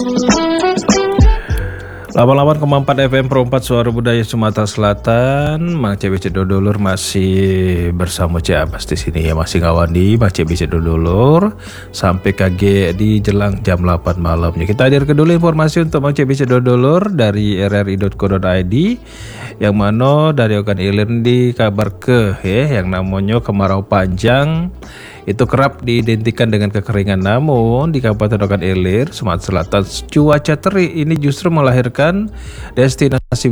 8,4 FM Pro 4 Suara Budaya Sumatera Selatan. Mang CBC Dodolur masih bersama Cik Abbas di sini ya, masih ngawandi Mang CBC Dodolur sampai KG di jelang jam 8 malamnya. Kita hadirkan dulu informasi untuk Mang CBC Dodolur dari rri.co.id yang mana dari Okan Ilir di kabar yang namanya kemarau panjang itu kerap diidentikan dengan kekeringan, namun di Kabupaten Okan Ilir, Sumatera Selatan, cuaca terik ini justru melahirkan destinasi